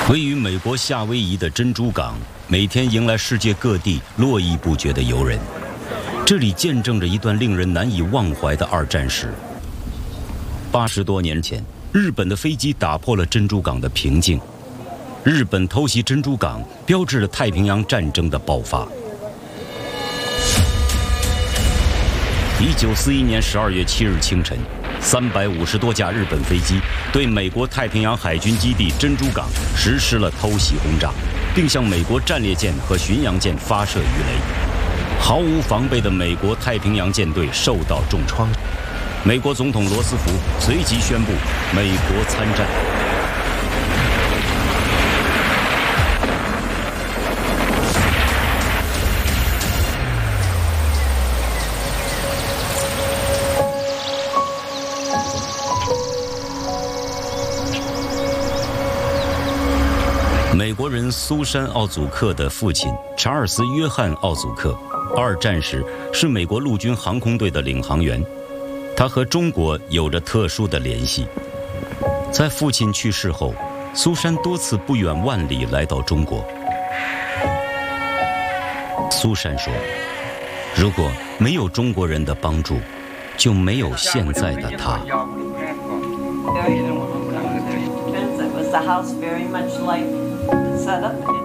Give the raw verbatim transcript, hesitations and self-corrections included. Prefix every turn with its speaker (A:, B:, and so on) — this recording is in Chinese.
A: 位于美国夏威夷的珍珠港，每天迎来世界各地络绎不绝的游人。这里见证着一段令人难以忘怀的二战史。八十多年前，日本的飞机打破了珍珠港的平静。日本偷袭珍珠港，标志着太平洋战争的爆发。一九四一年十二月七日清晨，三百五十多架日本飞机对美国太平洋海军基地珍珠港实施了偷袭轰炸，并向美国战列舰和巡洋舰发射鱼雷。毫无防备的美国太平洋舰队受到重创。美国总统罗斯福随即宣布美国参战。美国人苏珊·奥祖克的父亲查尔斯·约翰·奥祖克，二战时是美国陆军航空队的领航员。他和中国有着特殊的联系。在父亲去世后，苏珊多次不远万里来到中国。苏珊说：“如果没有中国人的帮助，就没有现在的他。”
B: Was the house very much like set up in